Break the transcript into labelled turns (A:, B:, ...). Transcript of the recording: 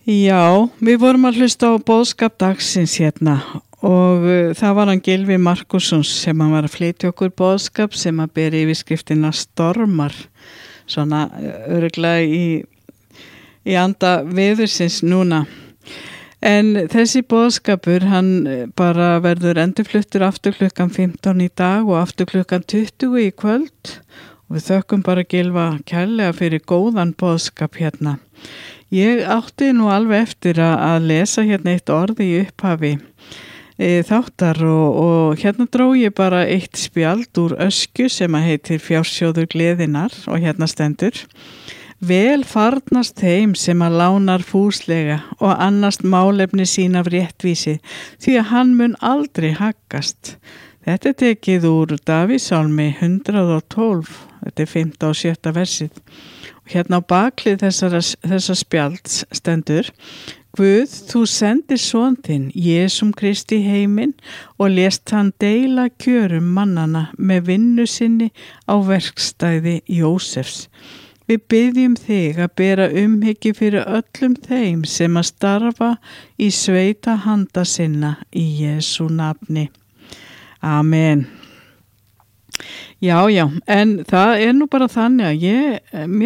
A: Já, við vorum að hlusta á boðskap dagsins hérna og það var hann Gylfi Markusson sem hann var að flytja okkur boðskap sem að beri yfirskriftina stormar, svona örugglega í anda veðursins núna. En þessi boðskapur, hann bara verður endurfluttur aftur klukkan 15 í dag og aftur klukkan 20 í kvöld og við þökkum bara Gylfa kærlega fyrir góðan boðskap hérna. Ég átti nú alveg eftir að lesa hérna eitt orð í upphafi þáttar og hérna dró ég bara eitt spjald úr Öskju sem að heitir Fjársjóður gleðinnar og hérna stendur: Vel farnast þeim sem að lánar fúslega og annast málefni sín af réttvísi, því að hann mun aldrei haggast. Þetta er tekið úr Davíðssálmi 112, þetta er 5. og 7. versið. Og hérna á baklið þessa spjalds stendur: Guð, þú sendir son þinn, Jesúm Kristi heiminn og lést hann deila kjörum mannana með vinnu sinni á verkstæði Jósefs. Við biðjum þig að bera umhyggju fyrir öllum þeim sem að starfa í sveita handa sinna í Jesú nafni. Amen. Já, en það er nú bara þannig að mér